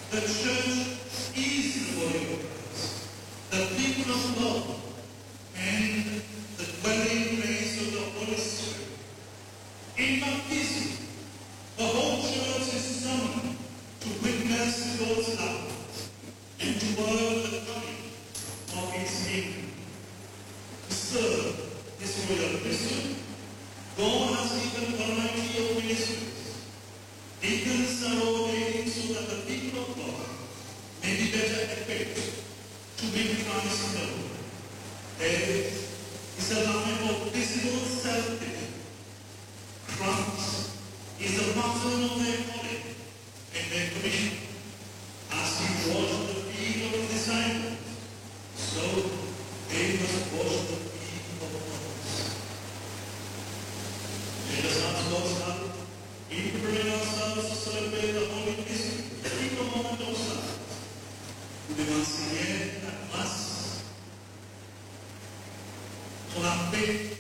The church is the body of Christ, the people of God, and the dwelling place of the Holy Spirit. In baptism, the whole church is summoned to witness God's love and to work the coming of His kingdom. To serve His royal priesthood, God has given variety of ministries. Deacons are ordained so that the people of God may be better equipped to make Christ known. There is a life of visible self-pity. Christ is the pattern of their calling and their commission. As He washed the feet of the disciples, so they must wash the feet of others. Let us ask God's help in preparing ourselves to celebrate the Holy Mystery. Take a moment of silence. Once again, at Mass, con la fe